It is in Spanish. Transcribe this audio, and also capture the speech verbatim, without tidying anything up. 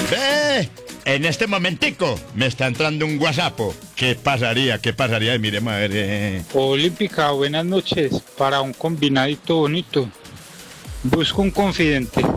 Ve, en este momentico me está entrando un WhatsApp. ¿Qué pasaría? ¿Qué pasaría? Miremos a ver. Eh. Olímpica, buenas noches. Para un combinadito bonito. Busco un confidente.